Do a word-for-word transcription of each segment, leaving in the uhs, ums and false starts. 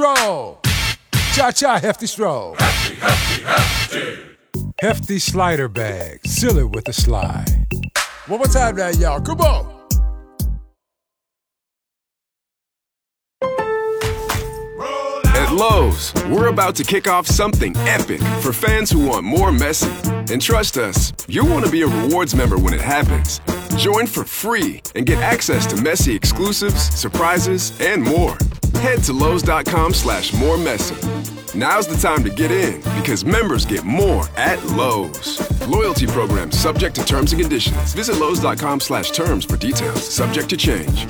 Stroll. Cha-cha hefty stroll. Hefty, hefty, hefty. Hefty slider bag. Seal it with a slide. One more time now, y'all. Come on. At Lowe's, we're about to kick off something epic for fans who want more Messi. And trust us, you'll want to be a rewards member when it happens. Join for free and get access to Messi exclusives, surprises, and more. Head to Lowe's.com slash more Messi. Now's the time to get in because members get more at Lowe's. Loyalty program subject to terms and conditions. Visit Lowe's.com slash terms for details. Subject to change.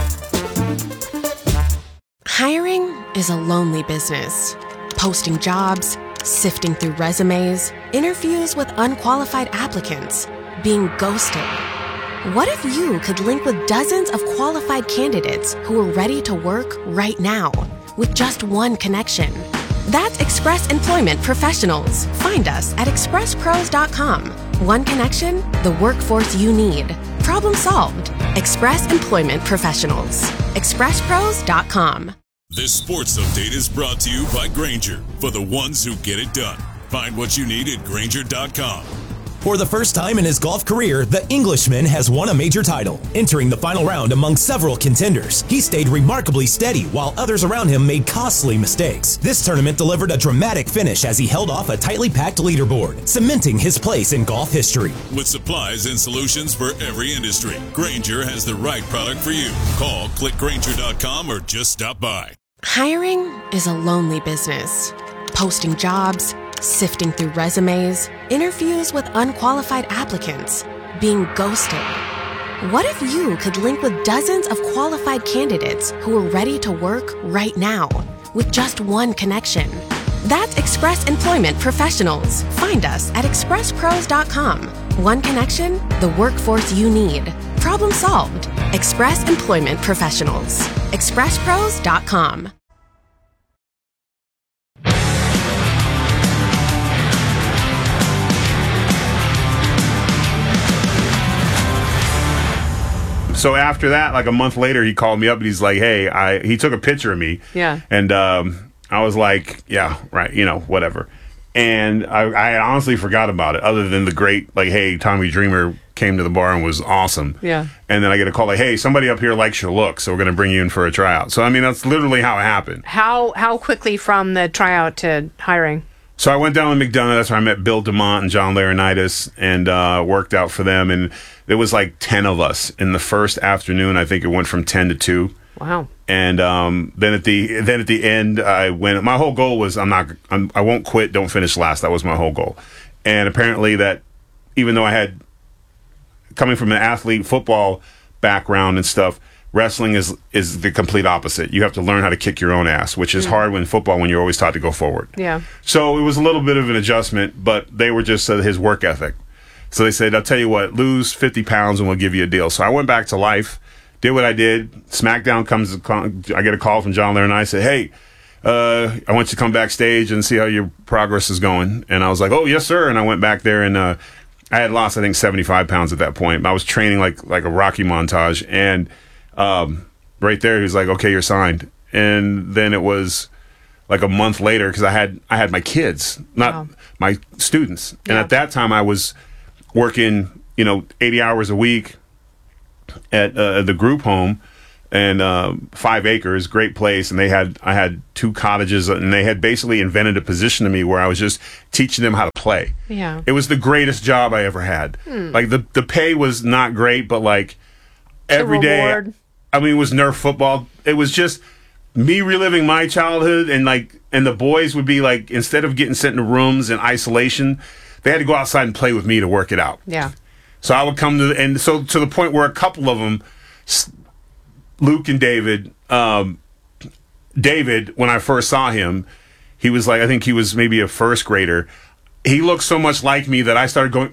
Hiring is a lonely business. Posting jobs, sifting through resumes, interviews with unqualified applicants, being ghosted. What if you could link with dozens of qualified candidates who are ready to work right now with just one connection? That's Express Employment Professionals. Find us at express pros dot com. One connection, the workforce you need. Problem solved. Express Employment Professionals. express pros dot com. This sports update is brought to you by Grainger, for the ones who get it done. Find what you need at Grainger dot com. For the first time in his golf career, the Englishman has won a major title. Entering the final round among several contenders, he stayed remarkably steady while others around him made costly mistakes. This tournament delivered a dramatic finish as he held off a tightly packed leaderboard, cementing his place in golf history. With supplies and solutions for every industry, Grainger has the right product for you. Call, click Grainger dot com, or just stop by. Hiring is a lonely business. Posting jobs, sifting through resumes, interviews with unqualified applicants, being ghosted. What if you could link with dozens of qualified candidates who are ready to work right now with just one connection? That's Express Employment Professionals. Find us at express pros dot com. One connection, the workforce you need. Problem solved. Express Employment Professionals. express pros dot com. So after that, like a month later, he called me up and he's like, hey, I he took a picture of me. Yeah. And um, I was like, yeah, right, you know, whatever. And I, I honestly forgot about it, other than the great, like, hey, Tommy Dreamer came to the bar and was awesome. Yeah. And then I get a call like, hey, somebody up here likes your look, so we're going to bring you in for a tryout. So, I mean, that's literally how it happened. How how quickly from the tryout to hiring? So I went down to McDonough. That's where I met Bill DeMont and John Laurinaitis and uh, worked out for them. And there was like ten of us in the first afternoon. I think it went from ten to two. Wow. And um, then at the then at the end, I went. My whole goal was I'm not. I'm, I won't quit. Don't finish last. That was my whole goal. And apparently that, even though I had coming from an athlete football background and stuff, wrestling is is the complete opposite. You have to learn how to kick your own ass, which is Mm. hard when football when you're always taught to go forward. Yeah. So it was a little bit of an adjustment, but they were just uh, his work ethic. So they said, I'll tell you what, lose fifty pounds and we'll give you a deal. So I went back to life, did what I did. SmackDown comes, I get a call from John Laurinaitis. I said, hey, uh, I want you to come backstage and see how your progress is going. And I was like, oh, yes, sir. And I went back there and uh, I had lost, I think, seventy-five pounds at that point. I was training like like a Rocky montage. And um, right there, he was like, okay, you're signed. And then it was like a month later, because I had I had my kids, not Wow. my students. And Yeah. at that time, I was working, you know, eighty hours a week at uh, the group home, and uh, five acres, great place. And they had I had two cottages, and they had basically invented a position to me where I was just teaching them how to play. Yeah. It was the greatest job I ever had. Hmm. Like the the pay was not great, but like every day, reward. I mean, it was Nerf football. It was just me reliving my childhood, and like, and the boys would be like, instead of getting sent into rooms in isolation, they had to go outside and play with me to work it out. Yeah. So I would come to, the, and so to the point where a couple of them, Luke and David, um, David, when I first saw him, he was like, I think he was maybe a first grader. He looked so much like me that I started going,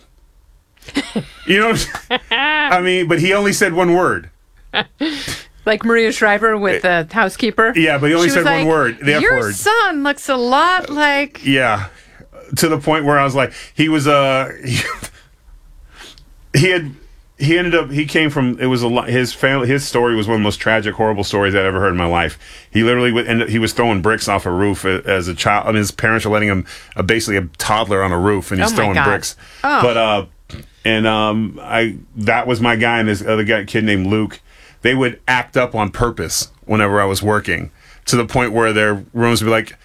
you know, I mean, but he only said one word. Like Maria Shriver with the housekeeper. Yeah, but he only She said was one like, word. The F Your word. son looks a lot like. Yeah, to the point where I was like, he was uh, he, he had he ended up. He came from. It was a lot. His family. His story was one of the most tragic, horrible stories I'd ever heard in my life. He literally would end up, he was throwing bricks off a roof as a child. I mean, his parents were letting him uh, basically a toddler on a roof, and he's Oh my throwing God. bricks. Oh. But uh, and um, I that was my guy and this other guy, kid named Luke. They would act up on purpose whenever I was working, to the point where their rooms would be like,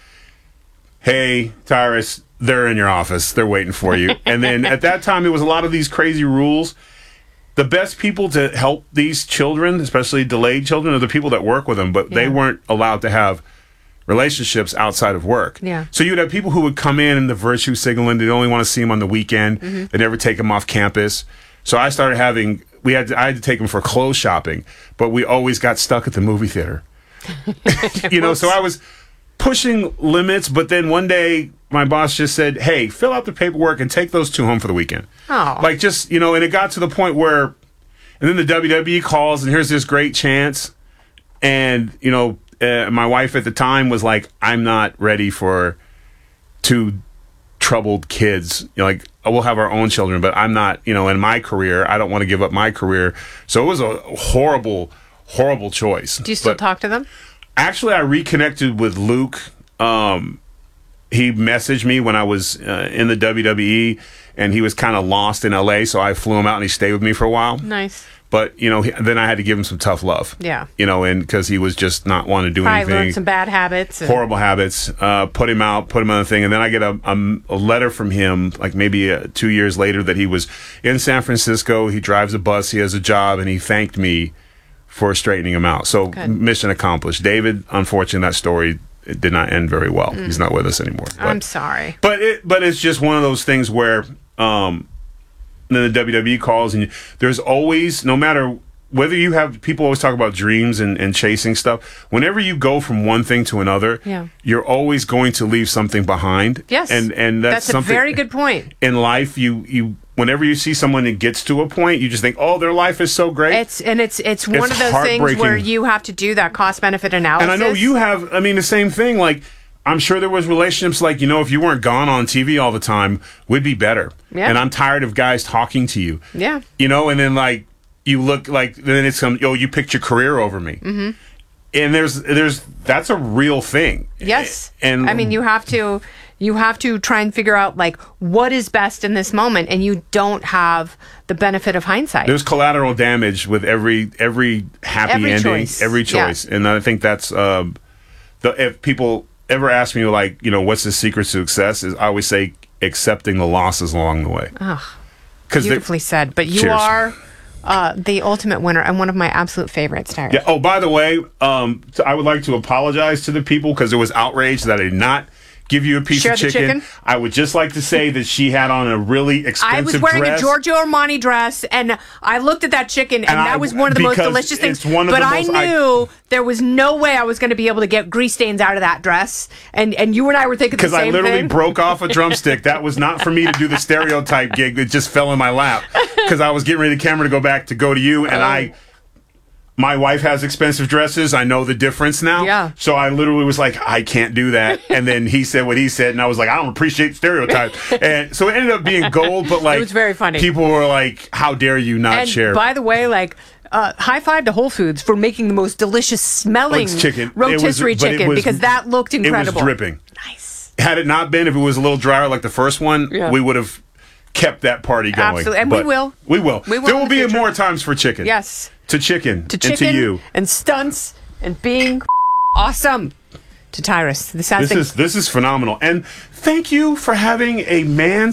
"Hey, Tyrus, they're in your office. They're waiting for you." And then at that time, it was a lot of these crazy rules. The best people to help these children, especially delayed children, are the people that work with them, but they Yeah. weren't allowed to have relationships outside of work. Yeah. So you'd have people who would come in and the virtue signaling, they'd only want to see them on the weekend. Mm-hmm. They never take them off campus. So I started having, we had to, I had to take them for clothes shopping, but we always got stuck at the movie theater. You know, so I was pushing limits, but then one day my boss just said, "Hey, fill out the paperwork and take those two home for the weekend." Oh. Like, just, you know, and it got to the point where, and then the W W E calls and here's this great chance. And, you know, uh, my wife at the time was like, "I'm not ready for two troubled kids. You know, like, we'll have our own children, but I'm not, you know, in my career, I don't want to give up my career." So it was a horrible, horrible choice. Do you still But talk to them? actually, I reconnected with Luke. Um, he messaged me when I was uh, in the W W E, and he was kind of lost in L A, so I flew him out and he stayed with me for a while. Nice. But, you know, he, then I had to give him some tough love. Yeah. You know, and because he was just not wanting to do Probably anything. learned some bad habits. and- Horrible habits. Uh, put him out, put him on the thing, and then I get a, a, a letter from him, like maybe uh, two years later, that he was in San Francisco. He drives a bus. He has a job, and he thanked me for straightening him out. So Good. mission accomplished. David, unfortunately, that story it did not end very well. He's not with us anymore. But, I'm sorry. but it, but it's just one of those things where um, then the W W E calls, and there's always, no matter whether you have, people always talk about dreams and, and chasing stuff. Whenever you go from one thing to another, Yeah. you're always going to leave something behind. Yes. and and that's, That's a something very good point. in life. You you whenever you see someone that gets to a point, you just think, "Oh, their life is so great." It's and it's it's one It's of those things where heartbreaking. you have to do that cost benefit analysis. And I know you have, I mean, the same thing. Like, I'm sure there was relationships like, you know, if you weren't gone on T V all the time, we'd be better. Yeah. And I'm tired of guys talking to you. Yeah. You know, and then like, you look like, then it's some, yo, you picked your career over me. Mm-hmm. And there's, there's, that's a real thing. Yes. And I mean, you have to you have to try and figure out like what is best in this moment, and you don't have the benefit of hindsight. there's collateral damage with every, every happy Every ending, choice. every Yeah. choice. And I think that's, um, the, if people ever ask me like, you know, what's the secret to success, is I always say accepting the losses along the way. Because Beautifully said. But you Cheers. are uh, the ultimate winner and one of my absolute favorites, Tyrus. Yeah. Oh, by the way, um, so I would like to apologize to the people because there was outrage that I did not give you a piece Share of the chicken. chicken? I would just like to say that she had on a really expensive I was wearing dress. a Giorgio Armani dress, and I looked at that chicken, and, And that I- was one of the most because delicious things. it's one of but the I most- I- knew there was no way I was going to be able to get grease stains out of that dress, and and you and I were thinking the Because same I literally thing. broke off a drumstick. That was not for me to do the stereotype gig. It just fell in my lap. Because I was getting ready the camera to go back to go to you, and I... My wife has expensive dresses. I know the difference now. Yeah. So I literally was like, I can't do that. And then he said what he said, and I was like, I don't appreciate stereotypes. And so it ended up being gold, but like, It was very funny. People were like, how dare you not and share? by the way, like. Uh, high five to Whole Foods for making the most delicious smelling It's chicken. It was- rotisserie but it chicken was- because that looked incredible. It was dripping. Nice. Had it not been, if it was a little drier like the first one, Yeah. we would have kept that party going. Absolutely. And we But will. We will. We will there in will the be future. more times for chicken. Yes. To chicken. To chicken And to you. and stunts and being awesome. To Tyrus. This has This been is this is phenomenal. And thank you for having a man